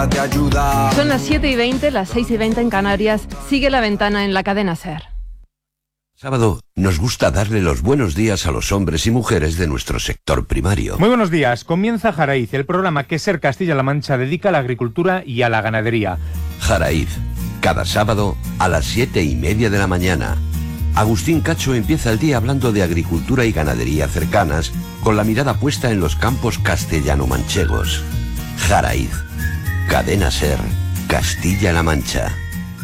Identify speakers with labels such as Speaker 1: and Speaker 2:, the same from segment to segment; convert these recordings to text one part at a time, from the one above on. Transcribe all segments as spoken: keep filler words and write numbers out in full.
Speaker 1: Te ayuda.
Speaker 2: Son las siete y veinte, las seis y veinte en Canarias. Sigue La Ventana en la cadena SER.
Speaker 3: Sábado, nos gusta darle los buenos días a los hombres y mujeres de nuestro sector primario.
Speaker 4: Muy buenos días. Comienza Jaraiz, el programa que SER Castilla-La Mancha dedica a la agricultura y a la ganadería.
Speaker 3: Jaraiz, cada sábado a las siete y media de la mañana. Agustín Cacho empieza el día hablando de agricultura y ganadería cercanas, con la mirada puesta en los campos castellano-manchegos. Jaraiz, cadena SER, Castilla-La Mancha.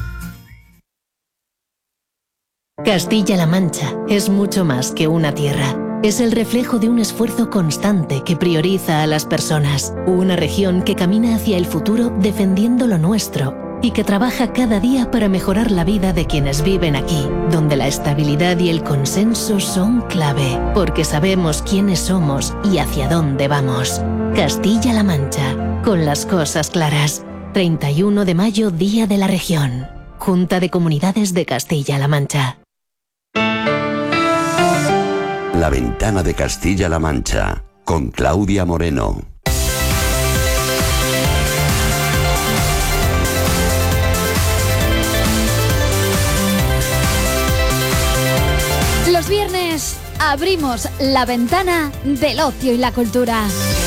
Speaker 5: Castilla-La Mancha es mucho más que una tierra. Es el reflejo de un esfuerzo constante que prioriza a las personas. Una región que camina hacia el futuro defendiendo lo nuestro y que trabaja cada día para mejorar la vida de quienes viven aquí, donde la estabilidad y el consenso son clave, porque sabemos quiénes somos y hacia dónde vamos. Castilla-La Mancha, con las cosas claras. treinta y uno de mayo, Día de la Región. Junta de Comunidades de Castilla-La Mancha.
Speaker 3: La Ventana de Castilla-La Mancha, con Claudia Moreno.
Speaker 6: Los viernes abrimos la ventana del ocio y la cultura.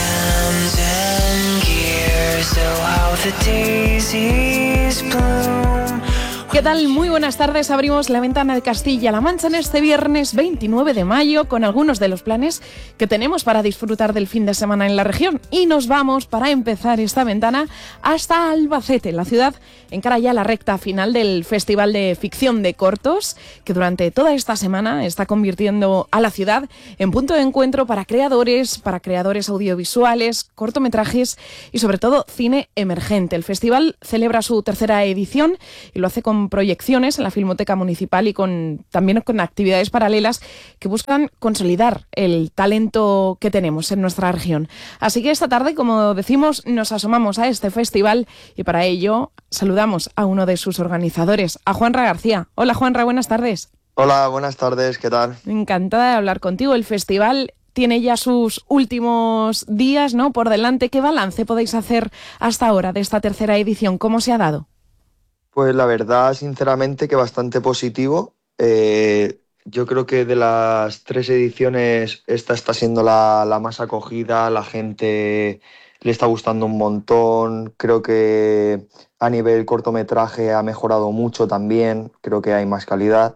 Speaker 7: ¿Qué tal? Muy buenas tardes. Abrimos la ventana de Castilla-La Mancha en este viernes veintinueve de mayo con algunos de los planes que tenemos para disfrutar del fin de semana en la región. Y nos vamos, para empezar esta ventana, hasta Albacete. La ciudad encara ya la recta final del Festival de Ficción de Cortos, que durante toda esta semana está convirtiendo a la ciudad en punto de encuentro para creadores, para creadores audiovisuales, cortometrajes y sobre todo cine emergente. El festival celebra su tercera edición y lo hace con proyecciones en la Filmoteca Municipal y con también con actividades paralelas que buscan consolidar el talento que tenemos en nuestra región. Así que esta tarde, como decimos, nos asomamos a este festival y para ello saludamos a uno de sus organizadores, a Juanra García. Hola Juanra, buenas tardes.
Speaker 8: Hola, buenas tardes, ¿qué tal?
Speaker 7: Encantada de hablar contigo. El festival tiene ya sus últimos días, ¿no?, por delante. ¿Qué balance podéis hacer hasta ahora de esta tercera edición? ¿Cómo se ha dado?
Speaker 8: Pues la verdad, sinceramente, que bastante positivo. Eh, yo creo que de las tres ediciones esta está siendo la, la más acogida, la gente le está gustando un montón. Creo que a nivel cortometraje ha mejorado mucho también, creo que hay más calidad.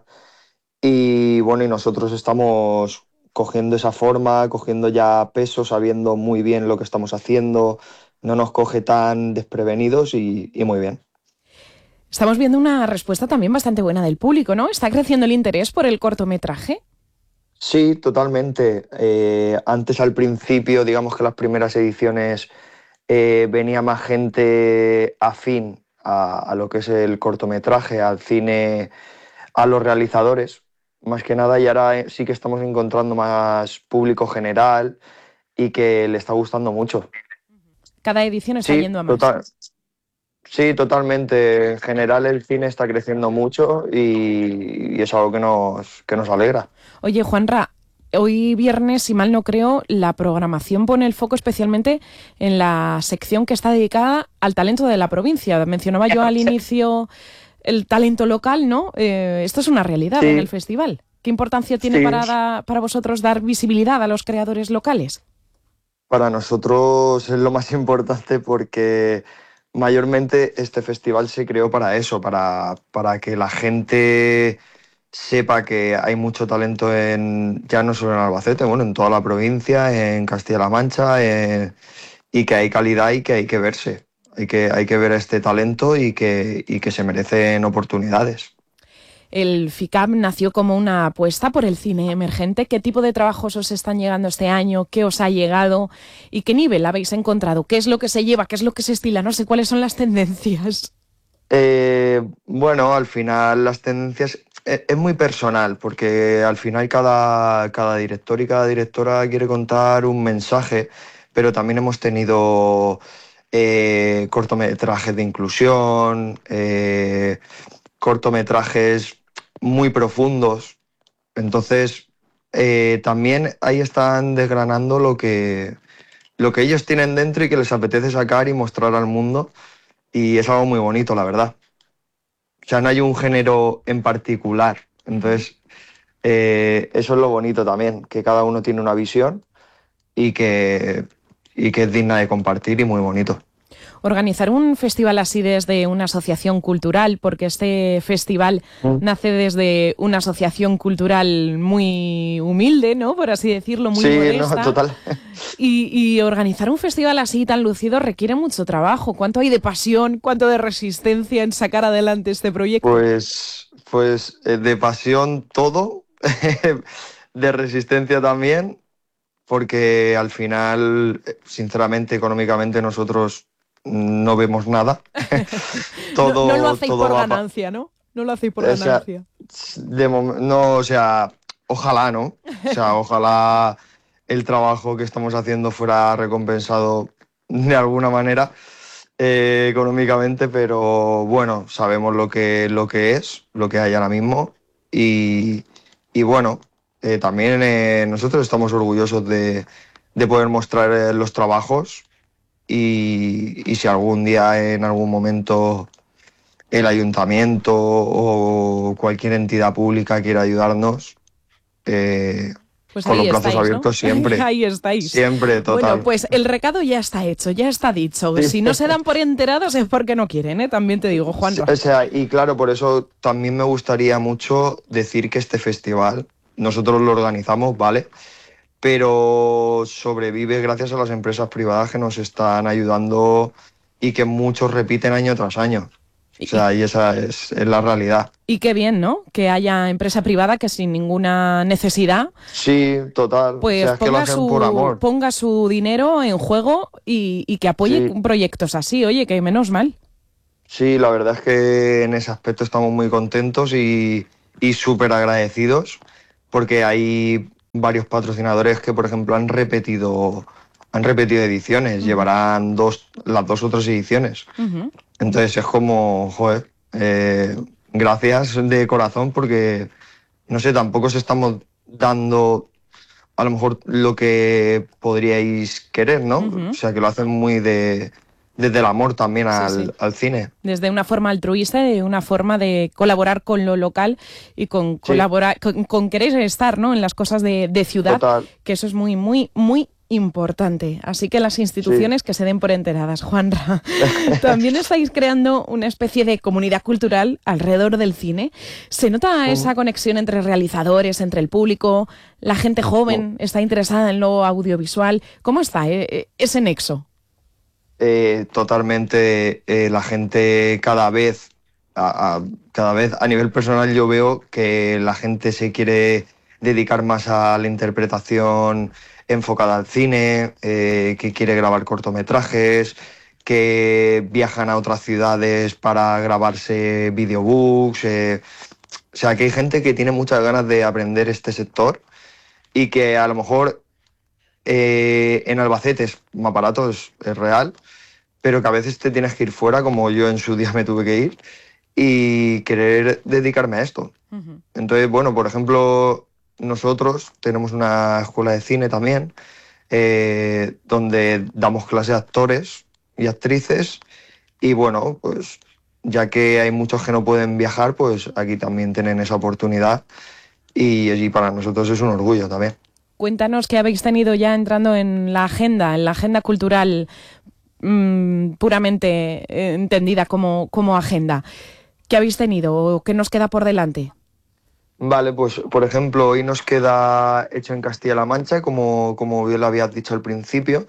Speaker 8: Y bueno, y nosotros estamos cogiendo esa forma, cogiendo ya peso, sabiendo muy bien lo que estamos haciendo, no nos coge tan desprevenidos y, y muy bien.
Speaker 7: Estamos viendo una respuesta también bastante buena del público, ¿no? ¿Está creciendo el interés por el cortometraje?
Speaker 8: Sí, totalmente. Eh, antes, al principio, digamos que las primeras ediciones eh, venía más gente afín a, a lo que es el cortometraje, al cine, a los realizadores, más que nada, y ahora sí que estamos encontrando más público general y que le está gustando mucho.
Speaker 7: Cada edición está
Speaker 8: sí,
Speaker 7: yendo a más.
Speaker 8: Total. Sí, totalmente. En general el cine está creciendo mucho y, y es algo que nos, que nos alegra.
Speaker 7: Oye, Juanra, hoy viernes, si mal no creo, la programación pone el foco especialmente en la sección que está dedicada al talento de la provincia. Mencionaba yo al inicio el talento local, ¿no? Eh, esto es una realidad sí. en el festival. ¿Qué importancia tiene sí. para, da, para vosotros dar visibilidad a los creadores locales?
Speaker 8: Para nosotros es lo más importante porque mayormente este festival se creó para eso, para, para que la gente sepa que hay mucho talento en, ya no solo en Albacete, bueno, en toda la provincia, en Castilla-La Mancha, en, y que hay calidad y que hay que verse. Hay que, hay que ver este talento y que, y que se merecen oportunidades.
Speaker 7: El FICAM nació como una apuesta por el cine emergente. ¿Qué tipo de trabajos os están llegando este año? ¿Qué os ha llegado? ¿Y qué nivel habéis encontrado? ¿Qué es lo que se lleva? ¿Qué es lo que se estila? No sé, ¿cuáles son las tendencias?
Speaker 8: Eh, bueno, al final las tendencias es, es muy personal, porque al final cada, cada director y cada directora quiere contar un mensaje, pero también hemos tenido eh, cortometrajes de inclusión, eh, cortometrajes muy profundos. Entonces, eh, también ahí están desgranando lo que, lo que ellos tienen dentro y que les apetece sacar y mostrar al mundo. y es algo muy bonito, la verdad. O sea, no hay un género en particular. Entonces, eh, eso es lo bonito también, que cada uno tiene una visión y que, y que es digna de compartir y muy bonito.
Speaker 7: Organizar un festival así desde una asociación cultural, porque este festival mm. nace desde una asociación cultural muy humilde, ¿no? Por así decirlo, muy
Speaker 8: sí,
Speaker 7: modesta.
Speaker 8: No, total.
Speaker 7: Y, y organizar un festival así tan lucido requiere mucho trabajo. ¿Cuánto hay de pasión, cuánto de resistencia en sacar adelante este proyecto?
Speaker 8: Pues, pues de pasión todo, de resistencia también, porque al final, sinceramente, económicamente nosotros no vemos nada. todo,
Speaker 7: no, no lo hacéis
Speaker 8: todo
Speaker 7: por
Speaker 8: va
Speaker 7: ganancia, ¿no? No lo hacéis por
Speaker 8: o sea,
Speaker 7: ganancia.
Speaker 8: De no, o sea, ojalá, ¿no? O sea, ojalá el trabajo que estamos haciendo fuera recompensado de alguna manera eh, económicamente, pero bueno, sabemos lo que, lo que es, lo que hay ahora mismo y, y bueno, eh, también eh, nosotros estamos orgullosos de, de poder mostrar eh, los trabajos. Y, y si algún día, en algún momento, el ayuntamiento o cualquier entidad pública quiera ayudarnos, eh,
Speaker 7: pues
Speaker 8: con los brazos
Speaker 7: estáis,
Speaker 8: abiertos,
Speaker 7: ¿no?
Speaker 8: siempre.
Speaker 7: Ahí estáis.
Speaker 8: Siempre, total.
Speaker 7: Bueno, pues el recado ya está hecho, ya está dicho. Si no se dan por enterados es porque no quieren, ¿eh? También te digo, Juan.
Speaker 8: O sea, y claro, por eso también me gustaría mucho decir que este festival, nosotros lo organizamos, ¿vale?, pero sobrevive gracias a las empresas privadas que nos están ayudando y que muchos repiten año tras año. O sea, y esa es, es la realidad.
Speaker 7: Y qué bien, ¿no? Que haya empresa privada que sin ninguna necesidad...
Speaker 8: Sí, total.
Speaker 7: Pues
Speaker 8: o sea, es
Speaker 7: ponga,
Speaker 8: que lo hacen
Speaker 7: su,
Speaker 8: por amor.
Speaker 7: ponga su dinero en juego y, y que apoye sí. proyectos así. Oye, que menos mal.
Speaker 8: Sí, la verdad es que en ese aspecto estamos muy contentos y, y súper agradecidos, porque hay varios patrocinadores que, por ejemplo, han repetido han repetido ediciones, uh-huh. llevarán dos, las dos otras ediciones. Uh-huh. Entonces es como, joder, eh, gracias de corazón, porque, no sé, tampoco os estamos dando a lo mejor lo que podríais querer, ¿no? Uh-huh. O sea, que lo hacen muy de... desde el amor también al, sí, sí. al cine.
Speaker 7: Desde una forma altruista, de una forma de colaborar con lo local y con sí. colaborar, con, con querer estar, ¿no?, en las cosas de, de ciudad, Total. Que eso es muy, muy, muy importante. Así que las instituciones sí. que se den por enteradas. Juanra, también estáis creando una especie de comunidad cultural alrededor del cine. ¿Se nota esa conexión entre realizadores, entre el público? ¿La gente joven está interesada en lo audiovisual? ¿Cómo está eh, ese nexo?
Speaker 8: Eh, totalmente. Eh, la gente cada vez, a, a, cada vez a nivel personal yo veo que la gente se quiere dedicar más a la interpretación enfocada al cine, eh, que quiere grabar cortometrajes, que viajan a otras ciudades para grabarse videobooks. Eh, o sea, que hay gente que tiene muchas ganas de aprender este sector y que a lo mejor eh, en Albacete es más barato, es, es real, pero que a veces te tienes que ir fuera, como yo en su día me tuve que ir, y querer dedicarme a esto. Uh-huh. Entonces, bueno, por ejemplo, nosotros tenemos una escuela de cine también, eh, donde damos clase a actores y actrices, y bueno, pues ya que hay muchos que no pueden viajar, pues aquí también tienen esa oportunidad, y, y para nosotros es un orgullo también.
Speaker 7: Cuéntanos qué habéis tenido ya entrando en la agenda, en la agenda cultural mmm, puramente eh, entendida como, como agenda. ¿Qué habéis tenido o qué nos queda por delante?
Speaker 8: Vale, pues por ejemplo, hoy nos queda Hecho en Castilla-La Mancha, como, como bien lo habías dicho al principio,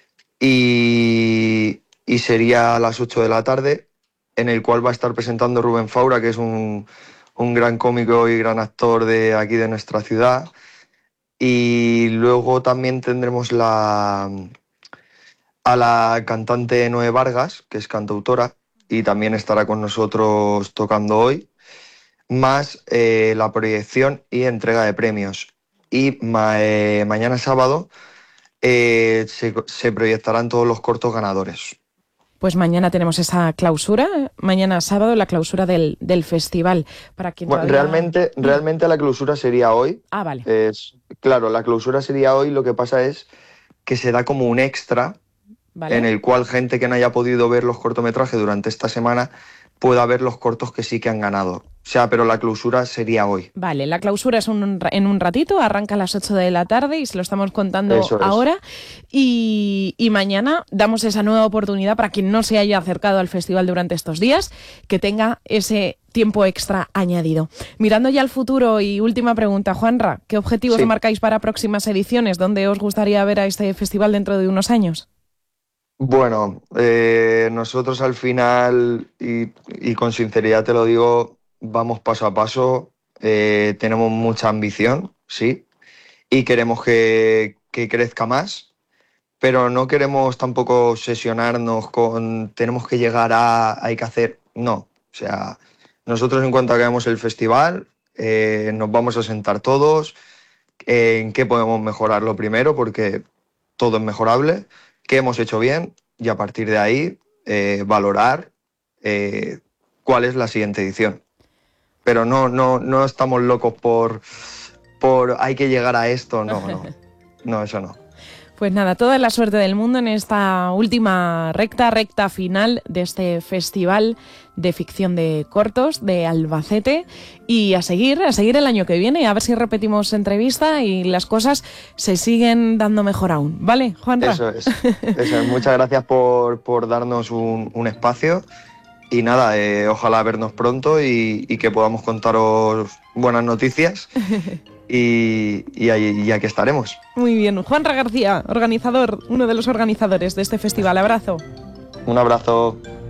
Speaker 8: y, y sería a las ocho de la tarde, en el cual va a estar presentando Rubén Faura, que es un, un gran cómico y gran actor de aquí de nuestra ciudad. Y luego también tendremos la, a la cantante Noé Vargas, que es cantautora, y también estará con nosotros tocando hoy, más eh, la proyección y entrega de premios. Y ma, eh, mañana sábado eh, se, se proyectarán todos los cortos ganadores.
Speaker 7: Pues mañana tenemos esa clausura, mañana sábado la clausura del, del festival. Para quien
Speaker 8: bueno,
Speaker 7: todavía...
Speaker 8: realmente, realmente la clausura sería hoy.
Speaker 7: Ah, vale.
Speaker 8: Es, claro, la clausura sería hoy, lo que pasa es que se da como un extra
Speaker 7: Vale.
Speaker 8: en el cual gente que no haya podido ver los cortometrajes durante esta semana pueda ver los cortos que sí que han ganado. O sea, pero la clausura sería hoy.
Speaker 7: Vale, la clausura es un, en un ratito, arranca a las ocho de la tarde y se lo estamos contando
Speaker 8: Eso es.
Speaker 7: ahora. Y, y mañana damos esa nueva oportunidad para quien no se haya acercado al festival durante estos días, que tenga ese tiempo extra añadido. Mirando ya al futuro y última pregunta, Juanra, ¿qué objetivos
Speaker 8: Sí.
Speaker 7: marcáis para próximas ediciones? ¿Dónde os gustaría ver a este festival dentro de unos años?
Speaker 8: Bueno, eh, nosotros al final, y, y con sinceridad te lo digo, vamos paso a paso, eh, tenemos mucha ambición, sí, y queremos que, que crezca más, pero no queremos tampoco obsesionarnos con tenemos que llegar a, hay que hacer, no, o sea, nosotros en cuanto acabemos el festival, eh, nos vamos a sentar todos, eh, en qué podemos mejorarlo primero, porque todo es mejorable, qué hemos hecho bien y a partir de ahí eh, valorar eh, cuál es la siguiente edición. Pero no, no, no estamos locos por, por hay que llegar a esto, no, no, no, eso no.
Speaker 7: Pues nada, toda la suerte del mundo en esta última recta, recta final de este festival de ficción de cortos de Albacete y a seguir, a seguir el año que viene, a ver si repetimos entrevista y las cosas se siguen dando mejor aún, ¿vale, Juanra?
Speaker 8: Eso es, eso es. Muchas gracias por, por darnos un, un espacio y nada, eh, ojalá vernos pronto y, y que podamos contaros buenas noticias. Y, y, ahí, y aquí estaremos.
Speaker 7: Muy bien, Juanra García, organizador, uno de los organizadores de este festival. Abrazo.
Speaker 8: Un abrazo.